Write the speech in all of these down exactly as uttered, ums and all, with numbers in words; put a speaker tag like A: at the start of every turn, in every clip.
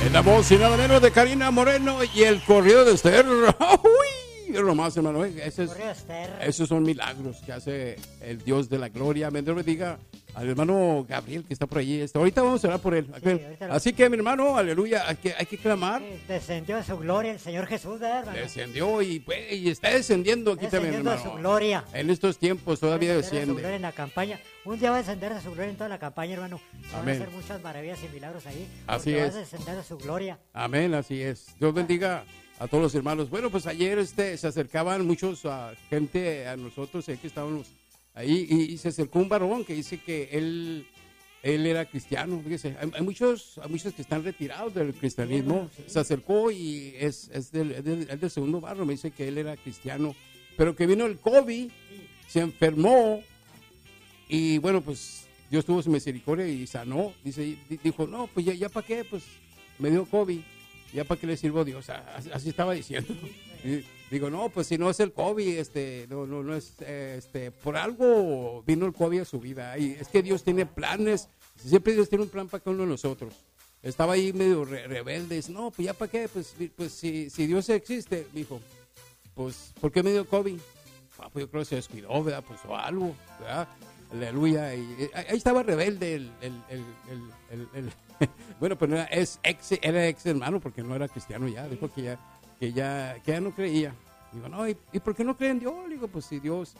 A: La voz y nada menos de Karina Moreno y el corrido de Esther. Uy, es lo más, hermano. Ese es, esos son milagros que hace el Dios de la gloria. Me diga al hermano Gabriel que está por allí. Ahorita vamos a orar por él. Sí, así que, mi hermano, aleluya, hay que, hay que clamar.
B: Descendió a su gloria el Señor Jesús, ¿verdad,
A: descendió y, pues, y está descendiendo aquí
B: descendiendo
A: también, hermano.
B: A su gloria.
A: En estos tiempos todavía desciende.
B: Su gloria en la campaña. Un día va a descender a su gloria en toda la campaña, hermano. Van
A: Amén.
B: a hacer muchas maravillas y milagros ahí.
A: Así es.
B: Va a descender a su gloria.
A: Amén, así es. Dios bendiga a todos los hermanos. Bueno, pues ayer este, se acercaban muchos uh, gente a nosotros, eh, que estábamos ahí, y, y se acercó un varón que dice que él, él era cristiano. Fíjese, hay, hay muchos, hay muchos que están retirados del cristianismo. Sí, se acercó y es, es, del, es, del, es del segundo barrio. Me dice que él era cristiano, pero que vino el COVID, se enfermó y bueno, pues Dios tuvo su misericordia y sanó. Dice, dijo, no, pues ya, ya para qué, pues me dio COVID. ¿Ya para qué le sirvo a Dios? Así, así estaba diciendo. Y digo, no, pues si no es el COVID, este, no, no, no es, este, por algo vino el COVID a su vida. Y es que Dios tiene planes, siempre Dios tiene un plan para cada uno de nosotros. Estaba ahí medio re rebelde, dice, no, pues ya para qué, pues, pues si, si Dios existe, dijo, pues, ¿por qué me dio COVID? Ah, pues yo creo que se descuidó, ¿verdad? Pues o algo, ¿verdad? Aleluya. Y, y, ahí estaba rebelde el, el, el, el, el, el bueno, pues no era, es ex, era ex hermano porque no era cristiano ya. Dijo que ya, que ya, que ya no creía. Digo, no, ¿y, ¿y por qué no creen en Dios? Digo, pues si Dios,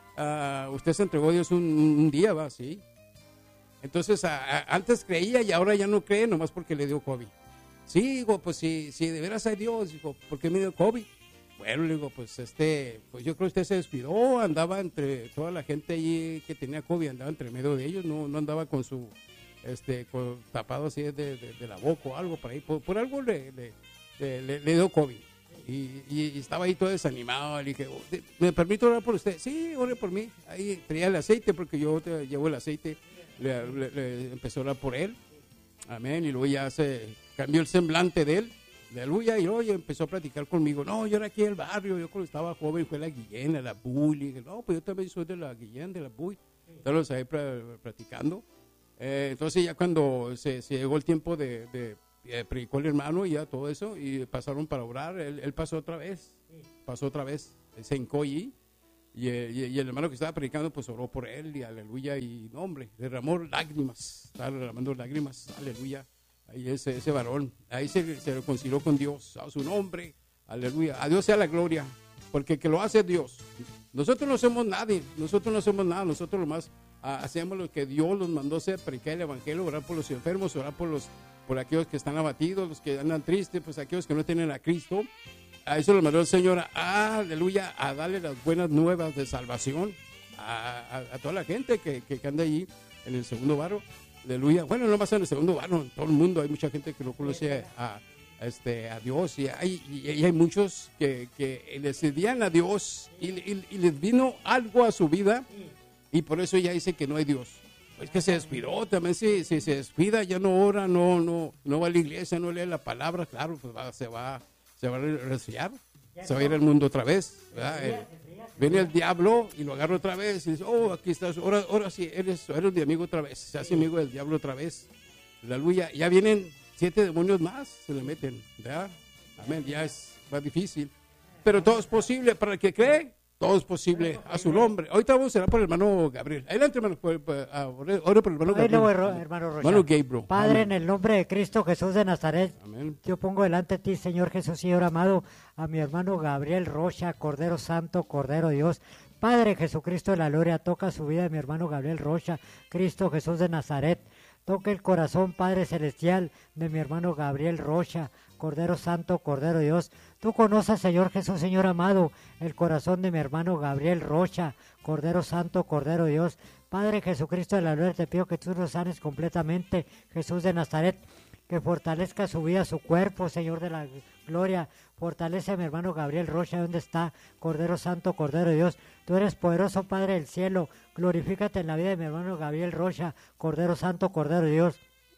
A: uh, usted se entregó a Dios un, un día, va, sí. Entonces, a, a, antes creía y ahora ya no cree nomás porque le dio COVID. Sí, digo, pues si, si de veras hay Dios, digo, ¿por qué me dio COVID? Bueno, le digo, pues este, pues yo creo que usted se descuidó, andaba entre toda la gente allí que tenía COVID, andaba entre medio de ellos, no, no andaba con su, este, con, tapado así de, de, de la boca o algo por ahí, por, por algo le, le, le, le, le dio COVID. Y, y, y estaba ahí todo desanimado, le dije, ¿me permito orar por usted? Sí, ore por mí. Ahí traía el aceite porque yo te llevo el aceite, le, le, le empezó a orar por él, amén, y luego ya se cambió el semblante de él. Aleluya, y oye, empezó a platicar conmigo. No, yo era aquí del barrio, yo cuando estaba joven fue la Guillén, la Buy. Le dije, no, pues yo también soy de la Guillén, de la Buy. Estábamos ahí platicando. Eh, entonces ya cuando se, se llegó el tiempo de, de, de predicó el hermano y ya todo eso, y pasaron para orar, él, él pasó otra vez, pasó otra vez, se hincó allí, y, y, y el hermano que estaba predicando pues oró por él, y aleluya, y no, hombre, derramó lágrimas, estaba derramando lágrimas, aleluya. Ahí ese, ese varón, ahí se, se reconcilió con Dios, a su nombre, aleluya, a Dios sea la gloria, porque el que lo hace es Dios. Nosotros no somos nadie, nosotros no somos nada, nosotros lo más ah, hacemos lo que Dios nos mandó hacer, predicar el evangelio, orar por los enfermos, orar por los, por aquellos que están abatidos, los que andan tristes, pues aquellos que no tienen a Cristo. A eso lo mandó el Señor, a, aleluya, a darle las buenas nuevas de salvación a, a, a toda la gente que, que, que anda allí en el segundo barrio. Aleluya. Bueno, no más en el segundo barrio, en todo el mundo hay mucha gente que no conoce a, a, este, a Dios y hay, y, y hay muchos que, que les servían a Dios y, y, y les vino algo a su vida y por eso ya dice que no hay Dios. Es que se descuidó, también si, si se descuida, ya no ora, no, no, no va a la iglesia, no lee la palabra, claro, pues va, se va, se va a resfriar, se va a ir al mundo otra vez, ¿verdad? Eh, Viene el diablo y lo agarra otra vez y dice, oh, aquí estás, ahora, ahora sí, eres, eres mi amigo otra vez. Se hace amigo del diablo otra vez. Aleluya. Ya vienen siete demonios más, se le meten, ¿verdad? Amén, ya es más difícil. Pero todo es posible para el que cree, todo es posible a su nombre. Ahorita vamos a orar por el hermano Gabriel. Adelante, hermano, ore por el hermano Gabriel.
B: Hermano Rocha.
A: Hermano Gabriel.
B: Padre,
A: Amén.
B: En el nombre de Cristo Jesús de Nazaret,
A: Amén.
B: Yo pongo delante de ti, Señor Jesús, Señor amado, a mi hermano Gabriel Rocha, Cordero Santo, Cordero Dios. Padre Jesucristo de la gloria, toca su vida de mi hermano Gabriel Rocha, Cristo Jesús de Nazaret. Toca el corazón, Padre Celestial, de mi hermano Gabriel Rocha, Cordero Santo, Cordero Dios. Tú conoces, Señor Jesús, Señor amado, el corazón de mi hermano Gabriel Rocha, Cordero Santo, Cordero Dios. Padre Jesucristo de la gloria, te pido que tú lo sanes completamente, Jesús de Nazaret, que fortalezca su vida, su cuerpo, Señor de la gloria. Fortalece a mi hermano Gabriel Rocha, donde está, Cordero Santo, Cordero Dios. Tú eres poderoso, Padre del cielo. Glorifícate en la vida de mi hermano Gabriel Rocha, Cordero Santo, Cordero Dios.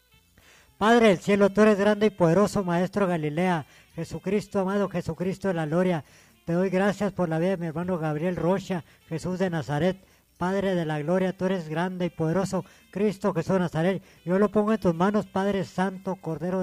B: Padre del cielo, tú eres grande y poderoso, Maestro Galilea. Jesucristo, amado Jesucristo de la gloria. Te doy gracias por la vida de mi hermano Gabriel Rocha, Jesús de Nazaret. Padre de la gloria, tú eres grande y poderoso, Cristo Jesús de Nazaret. Yo lo pongo en tus manos, Padre Santo, Cordero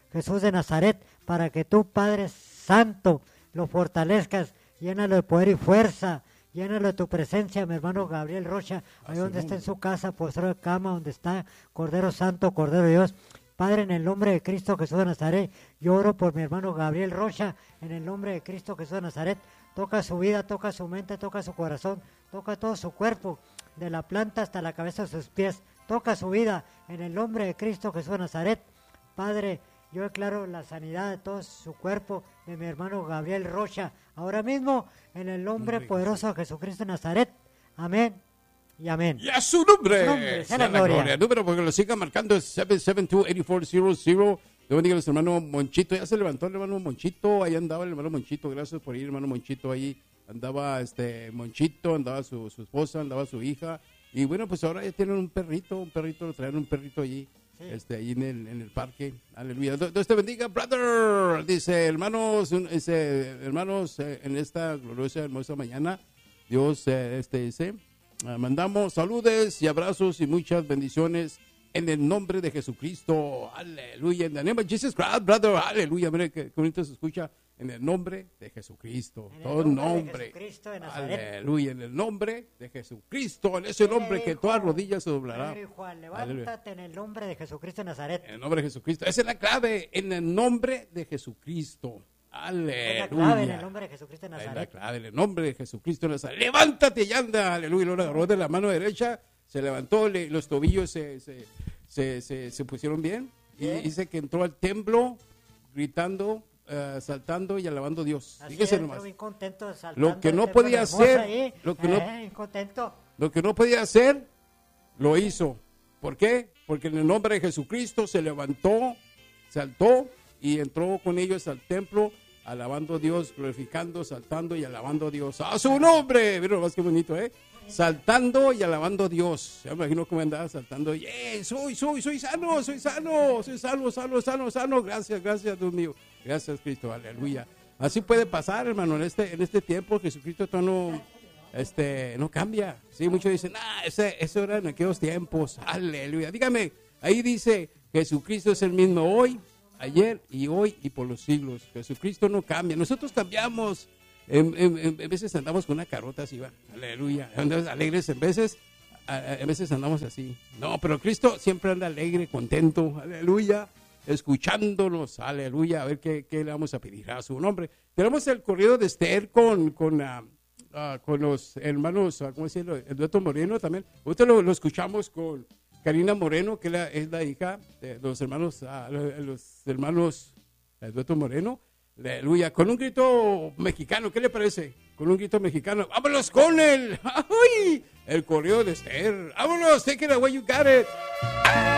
B: Jesús de Nazaret, para que tú, Padre Santo, lo fortalezcas, llénalo de poder y fuerza, llénalo de tu presencia, mi hermano Gabriel Rocha, ahí donde está en su casa, postrado de cama, donde está Cordero Santo, Cordero de Dios. Padre, en el nombre de Cristo Jesús de Nazaret, yo oro por mi hermano Gabriel Rocha, en el nombre de Cristo Jesús de Nazaret, toca su vida, toca su mente, toca su corazón, toca todo su cuerpo, de la planta hasta la cabeza de sus pies, toca su vida, en el nombre de Cristo Jesús de Nazaret. Padre, yo declaro la sanidad de todo su cuerpo, de mi hermano Gabriel Rocha, ahora mismo, en el nombre poderoso de Jesucristo de Nazaret. Amén. Y amén.
A: Y a su nombre,
B: nombre sea
A: sea
B: la
A: la
B: gloria.
A: gloria. El número porque lo siga marcando es siete siete dos, ocho cuatro cero cero. Dios bendiga a nuestro hermano Monchito. Ya se levantó el hermano Monchito. Ahí andaba el hermano Monchito. Gracias por ir, hermano Monchito. Ahí andaba este Monchito, andaba su, su esposa, andaba su hija. Y bueno, pues ahora ya tienen un perrito, un perrito, lo traen un perrito allí. Sí. Este, ahí en el, en el parque, aleluya. Dios te bendiga, brother. Dice, hermanos, dice, hermanos, eh, en esta gloriosa, hermosa mañana, Dios eh, este dice, uh, mandamos saludes y abrazos y muchas bendiciones en el nombre de Jesucristo, aleluya. En the name of Jesus Christ, brother, aleluya. Mire que bonito se escucha. En el nombre de Jesucristo,
B: en
A: todo
B: el nombre,
A: nombre,
B: de Jesucristo de Nazaret.
A: Aleluya, en el nombre de Jesucristo, en ese nombre que todas rodillas se doblará.
B: Juan, levántate en el nombre de Jesucristo de Nazaret.
A: En el nombre de Jesucristo, esa es la clave, en el nombre de Jesucristo. Aleluya.
B: Es la clave, en el nombre de Jesucristo de Nazaret.
A: Es la clave, en el nombre de Jesucristo de Nazaret. Levántate y anda, aleluya. Lo agarró de la mano derecha, se levantó, le, los tobillos se, se, se, se, se pusieron bien. Y dice que entró al templo gritando, Uh, saltando y alabando a Dios.
B: Así
A: Fíjese
B: es,
A: nomás.
B: bien contento,
A: Lo que no podía hacer, lo que,
B: eh,
A: no, lo que no podía hacer, lo hizo. ¿Por qué? Porque en el nombre de Jesucristo se levantó, saltó y entró con ellos al templo, alabando a Dios, glorificando, saltando y alabando a Dios. ¡A su nombre! Miren más que bonito, ¿eh? Saltando y alabando a Dios. Ya me imagino cómo andaba saltando. ¡Yeah! Soy, soy, soy sano, soy sano, soy sano, sano, sano, sano. Gracias, gracias, Dios mío. Gracias, Cristo, aleluya. Así puede pasar, hermano, en este, en este tiempo Jesucristo no, este, no cambia. Sí, muchos dicen, ah, ese, eso era en aquellos tiempos, aleluya. Dígame, ahí dice, Jesucristo es el mismo hoy, ayer y hoy y por los siglos. Jesucristo no cambia, nosotros cambiamos. En, en, en veces andamos con una carota así, va, aleluya. Andamos alegres en veces, a, a veces andamos así. No, pero Cristo siempre anda alegre, contento, aleluya. Escuchándonos, aleluya, a ver qué, qué le vamos a pedir a su nombre. Tenemos el corrido de Esther con, con, uh, uh, con los hermanos, uh, ¿cómo decirlo? El dueto Moreno también. Ahorita lo, lo escuchamos con Karina Moreno, que la, es la hija de los hermanos, uh, los, los hermanos el dueto Moreno, aleluya, con un grito mexicano, ¿qué le parece? Con un grito mexicano, vámonos con el, ¡ay! El corrido de Esther, vámonos, take it away, you got it. ¡Ah!